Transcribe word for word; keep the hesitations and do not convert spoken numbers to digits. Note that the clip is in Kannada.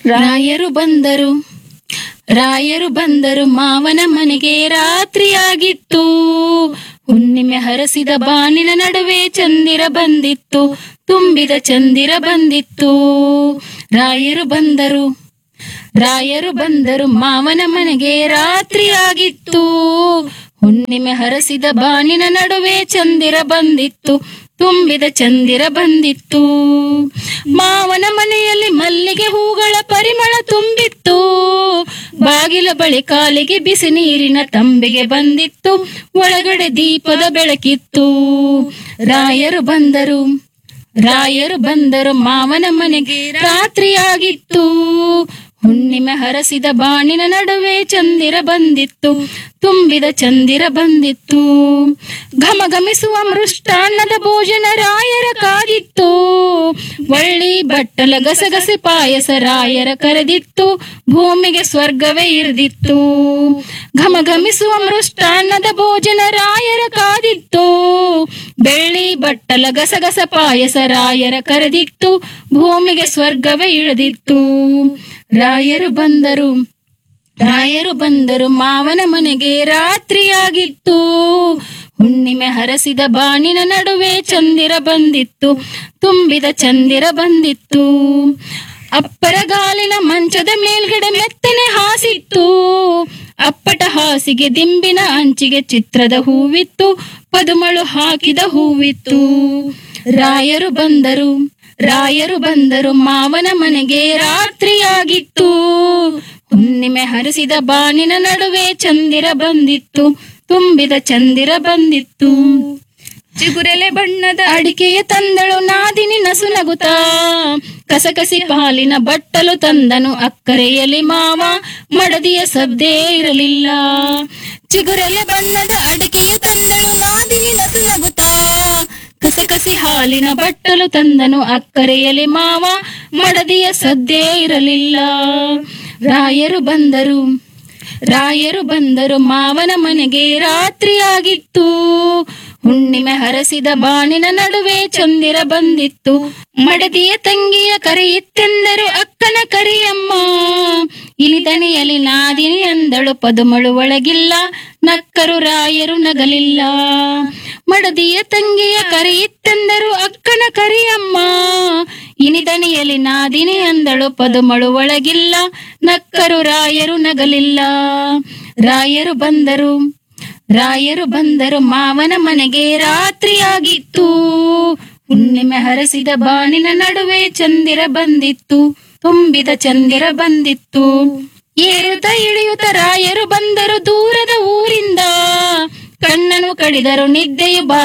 ರಾಯರು ಬಂದರು ರಾಯರು ಬಂದರು ಮಾವನ ಮನೆಗೆ ರಾತ್ರಿಯಾಗಿತ್ತು. ಹುಣ್ಣಿಮೆ ಹರಸಿದ ಬಾನಿನ ನಡುವೆ ಚಂದಿರ ಬಂದಿತ್ತು, ತುಂಬಿದ ಚಂದಿರ ಬಂದಿತ್ತು. ರಾಯರು ಬಂದರು ರಾಯರು ಬಂದರು ಮಾವನ ಮನೆಗೆ ರಾತ್ರಿಯಾಗಿತ್ತು. ಹುಣ್ಣಿಮೆ ಹರಸಿದ ಬಾನಿನ ನಡುವೆ ಚಂದಿರ ಬಂದಿತ್ತು, ತುಂಬಿದ ಚಂದಿರ ಬಂದಿತ್ತು. ಮಾವನ ಮನೆಯಲ್ಲಿ ಮಲ್ಲಿಗೆ ಹೂಗಳ ಪರಿಮಳ ತುಂಬಿತ್ತು. ಬಾಗಿಲ ಬಳಿ ಕಾಲಿಗೆ ಬಿಸಿ ನೀರಿನ ತಂಬಿಗೆ ಬಂದಿತ್ತು, ಒಳಗಡೆ ದೀಪದ ಬೆಳಕಿತ್ತು. ರಾಯರು ಬಂದರು ರಾಯರು ಬಂದರು ಮಾವನ ಮನೆಗೆ ರಾತ್ರಿಯಾಗಿತ್ತು. ಹುಣ್ಣಿಮೆ ಹರಸಿದ ಬಾನಿನ ನಡುವೆ ಚಂದಿರ ಬಂದಿತ್ತು, ತುಂಬಿದ ಚಂದಿರ ಬಂದಿತ್ತು. ಘಮಘಮಿಸುವ ಮೃಷ್ಟಾನ್ನದ ಭೋಜನ ರಾಯರ ಕಾದಿತ್ತು. ಒಳ್ಳಿ ಬಟ್ಟಲ ಗಸಗಸೆ ಪಾಯಸ ರಾಯರ ಕರೆದಿತ್ತು, ಭೂಮಿಗೆ ಸ್ವರ್ಗವೇ ಇರಿದಿತ್ತು. ಘಮಘಮಿಸುವ ಮೃಷ್ಟಾನ್ನದ ಭೋಜನ ರಾಯರ ಕಾದಿತ್ತು. ಬೆಳ್ಳಿ ಬಟ್ಟಲ ಗಸಗಸ ಪಾಯಸ ರಾಯರ ಕರೆದಿತ್ತು, ಭೂಮಿಗೆ ಸ್ವರ್ಗವೇ ಇಳಿದಿತ್ತು. ರಾಯರು ಬಂದರು ರಾಯರು ಬಂದರು ಮಾವನ ಮನೆಗೆ ರಾತ್ರಿಯಾಗಿತ್ತು. ಹುಣ್ಣಿಮೆ ಹರಸಿದ ಬಾನಿನ ನಡುವೆ ಚಂದಿರ ಬಂದಿತ್ತು, ತುಂಬಿದ ಚಂದಿರ ಬಂದಿತ್ತು. ಅಪ್ಪರ ಗಾಲಿನ ಮಂಚದ ಮೇಲ್ಗಡೆ ಮೆತ್ತನೆ ಹಾಸಿತ್ತು. ಅಪ್ಪಟ ಹಾಸಿಗೆ ದಿಂಬಿನ ಅಂಚಿಗೆ ಚಿತ್ರದ ಹೂವಿತ್ತು, ಪದುಮಳು ಹಾಕಿದ ಹೂವಿತ್ತು. ರಾಯರು ಬಂದರು ರಾಯರು ಬಂದರು ಮಾವನ ಮನೆಗೆ ರಾತ್ರಿಯಾಗಿತ್ತು. ಹುಣ್ಣಿಮೆ ಹರಿಸಿದ ಬಾನಿನ ನಡುವೆ ಚಂದಿರ ಬಂದಿತ್ತು, ತುಂಬಿದ ಚಂದಿರ ಬಂದಿತ್ತು. ಚಿಗುರೆಲೆ ಬಣ್ಣದ ಅಡಿಕೆಯ ತಂದಳು ನಾದಿನಿ ನಸು ನಗುತ್ತಾ. ಕಸಕಸಿ ಪಾಲಿನ ಬಟ್ಟಲು ತಂದನು ಅಕ್ಕರೆಯಲ್ಲಿ ಮಾವ, ಮಡದಿಯ ಸದ್ದೇ ಇರಲಿಲ್ಲ. ಚಿಗುರೆಲೆ ಬಣ್ಣದ ಅಡಿಕೆಯ ತಂದಳು ನಾದಿನಿ ನಸು ನಗುತ್ತಾ. ಕಸಕಸಿ ಹಾಲಿನ ಬಟ್ಟಲು ತಂದನು ಅಕ್ಕರೆಯಲ್ಲಿ ಮಾವ, ಮಡದಿಯ ಸದ್ದೇ ಇರಲಿಲ್ಲ. ರಾಯರು ಬಂದರು ರಾಯರು ಬಂದರು ಮಾವನ ಮನೆಗೆ ರಾತ್ರಿಯಾಗಿತ್ತು. ಹುಣ್ಣಿಮೆ ಹರಸಿದ ಬಾನಿನ ನಡುವೆ ಚಂದಿರ ಬಂದಿತ್ತು. ಮಡದಿಯ ತಂಗಿಯ ಕರೆಯಿತ್ತೆಂದರು ಅಕ್ಕನ ಕರಿಯಮ್ಮ. ಇಲಿದನಿಯಲಿ ನಾದಿನಿ ಅಂದಳು ಪದುಮಳು ಒಳಗಿಲ್ಲ, ನಕ್ಕರು ರಾಯರು ನಗಲಿಲ್ಲ. ಮಡದಿಯ ತಂಗಿಯ ಕರೆಯಿತ್ತೆಂದರು ಅಕ್ಕನ ಕರಿಯಮ್ಮ. ಇನಿದನಿಯಲಿ ನಾದಿನಿ ಅಂದಳು ಪದುಮಳು ಒಳಗಿಲ್ಲ, ನಕ್ಕರು ರಾಯರು ನಗಲಿಲ್ಲ. ರಾಯರು ಬಂದರು ರಾಯರು ಬಂದರು ಮಾವನ ಮನೆಗೆ ರಾತ್ರಿಯಾಗಿತ್ತು. ಹುಣ್ಣಿಮೆ ಹರಸಿದ ಬಾನಿನ ನಡುವೆ ಚಂದಿರ ಬಂದಿತ್ತು, ತುಂಬಿದ ಚಂದಿರ ಬಂದಿತ್ತು. ಏರುತ್ತ ಇಳಿಯುತ್ತ ರಾಯರು ಬಂದರು ದೂರದ ಊರಿಂದ. ಕಣ್ಣನು ಕಡಿದರು ನಿದ್ದೆಯು ಬಾ